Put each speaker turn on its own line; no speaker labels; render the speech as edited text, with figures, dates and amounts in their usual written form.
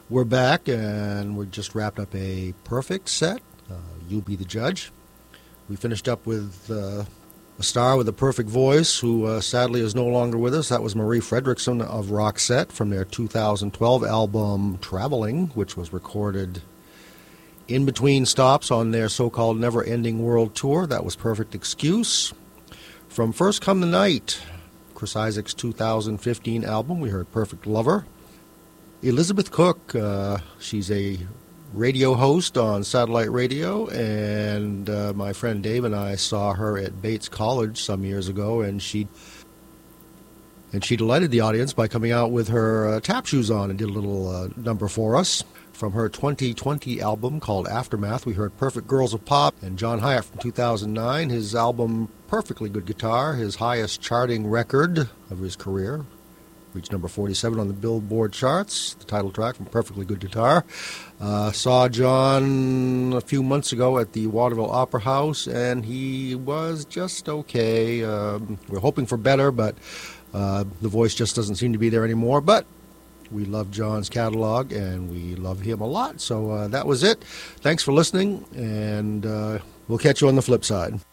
We're back, and we just wrapped up a perfect set. You'll be the judge. We finished up with a star with a perfect voice who sadly is no longer with us. That was Marie Fredriksson of Roxette from their 2012 album Traveling, which was recorded in between stops on their so-called never-ending world tour. That was Perfect Excuse. From First Come the Night, Chris Isaak's 2015 album, we heard Perfect Lover. Elizabeth Cook, she's a radio host on satellite radio, and my friend Dave and I saw her at Bates College some years ago, and she delighted the audience by coming out with her tap shoes on and did a little number for us. From her 2020 album called Aftermath, we heard Perfect Girls of Pop, and John Hiatt from 2009, his album Perfectly Good Guitar, his highest charting record of his career. Reached number 47 on the Billboard charts, the title track from Perfectly Good Guitar. Saw John a few months ago at the Waterville Opera House, and he was just okay. We're hoping for better, but the voice just doesn't seem to be there anymore. But we love John's catalog, and we love him a lot. So that was it. Thanks for listening, and we'll catch you on the flip side.